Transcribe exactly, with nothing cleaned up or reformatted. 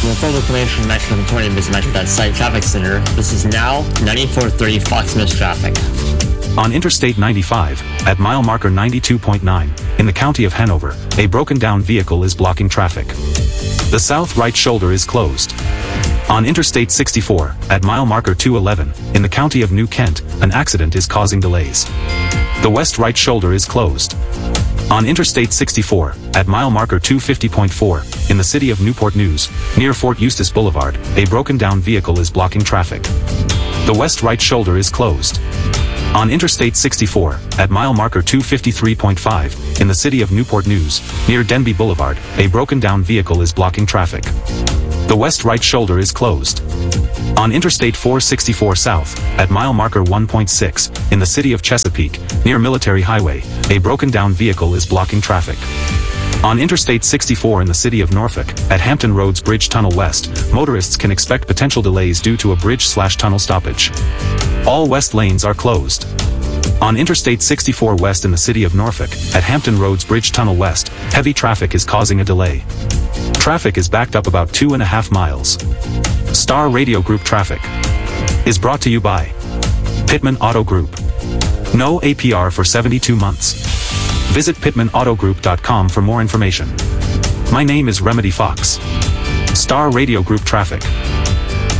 For further information on Metro twenty, visit Metro dot site Traffic Center. This is now ninety-four thirty Fox Miss traffic. On Interstate ninety-five, at mile marker ninety-two point nine, in the county of Hanover, a broken-down vehicle is blocking traffic. The south right shoulder is closed. On Interstate sixty-four, at mile marker two eleven, in the county of New Kent, an accident is causing delays. The west right shoulder is closed. On Interstate sixty-four, at mile marker two fifty point four, in the city of Newport News, near Fort Eustis Boulevard, a broken-down vehicle is blocking traffic. The west right shoulder is closed. On Interstate sixty-four, at mile marker two fifty-three point five, in the city of Newport News, near Denby Boulevard, a broken-down vehicle is blocking traffic. The west right shoulder is closed. On Interstate four sixty-four South, at mile marker one point six, in the city of Chesapeake, near Military Highway, a broken-down vehicle is blocking traffic. On Interstate sixty-four in the city of Norfolk, at Hampton Roads Bridge Tunnel West, motorists can expect potential delays due to a bridge-slash-tunnel stoppage. All west lanes are closed. On Interstate sixty-four West in the city of Norfolk, at Hampton Roads Bridge Tunnel West, heavy traffic is causing a delay. Traffic is backed up about two and a half miles. Star Radio Group Traffic is brought to you by Pittman Auto Group. No A P R for seventy-two months. Visit pittman auto group dot com for more information. My name is Remedy Fox. Star Radio Group Traffic.